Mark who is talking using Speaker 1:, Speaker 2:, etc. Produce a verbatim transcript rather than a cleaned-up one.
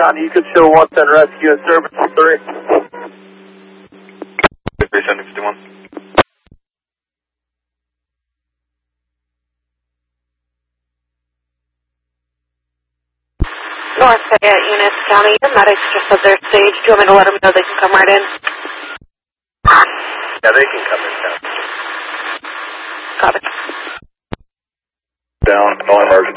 Speaker 1: County, you could show one ten rescue and service three.
Speaker 2: three seven fifty-one.
Speaker 3: North Fayette, Eunice County, your medics just at their stage. Do you want me to let them know they can come right in?
Speaker 2: Yeah, they can come in down.
Speaker 3: Got it.
Speaker 2: Down, no emergency.